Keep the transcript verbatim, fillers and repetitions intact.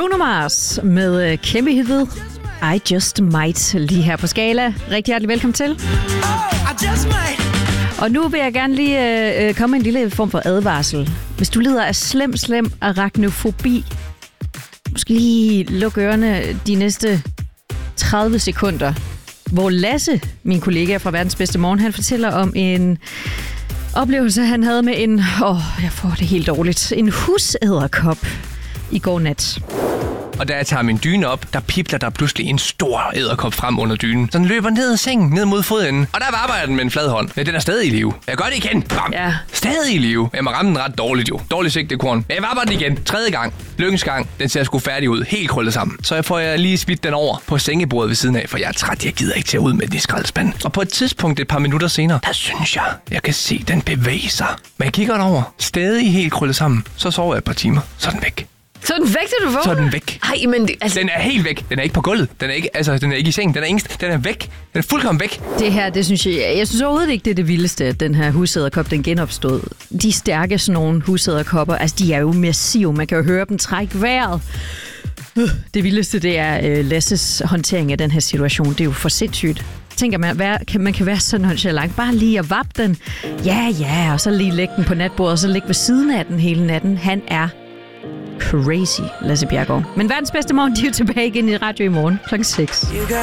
Bruno Mars med kæmpe hitet I Just Might lige her på Skala. Rigtig hjertelig velkommen til. Og nu vil jeg gerne lige øh, komme med en lille form for advarsel. Hvis du lider af slem, slem arachnofobi, måske lige luk ørerne de næste tredive sekunder, hvor Lasse, min kollega fra Verdens Bedste Morgen, han fortæller om en oplevelse, han havde med en, åh, jeg får det helt dårligt, en husæderkop i går nat. Og da jeg tager min dyne op, der pipler der pludselig en stor edderkop frem under dynen. Så den løber ned ad sengen, ned mod fodenden. Og der arbejder den med en flad hånd. Ja, den er stadig i live. Jeg gør det igen. Bam. Ja. Stadig i live. Jeg må ramme den ret dårligt jo. Dårligt sigtekorn. Men jeg arbejder den igen. Tredje gang. Lykkens gang. Den ser sgu færdig ud. Helt krøllet sammen. Så jeg får jeg lige smidt den over på sengebordet ved siden af, for jeg er træt. Jeg gider ikke til at ud med den i skraldespanden. Og på et tidspunkt et par minutter senere, der synes jeg, jeg kan se den bevæge sig. Men jeg kigger den over. Stadig helt krøllet sammen. Så sover jeg et par timer. Så er den væk. Så er den væk, til du vågner? Så er den væk. Ej, men det, altså... Den er helt væk. Den er ikke på gulvet. Den er ikke, altså, den er ikke i sengen. Den er, ingen, den er væk. Den er fuldkommen væk. Det her, det synes jeg... Jeg synes overhovedet ikke, det er det vildeste, at den her husæderkop, den genopstod. De stærke sådan nogle husæderkopper, altså de er jo massive. Man kan jo høre dem trække vejret. Det vildeste, det er uh, Lasses håndtering af den her situation. Det er jo for sindssygt. Tænker man, hvad, kan, man kan være så nonchalant. Bare lige at vappe den. Ja, ja, og så lige lægge den på natbordet, og så ligge ved siden af den hele natten. Han er crazy, Lasse Bjerregaard. Men Verdens Bedste Morgen, de er jo tilbage igen i radio i morgen klokken seks.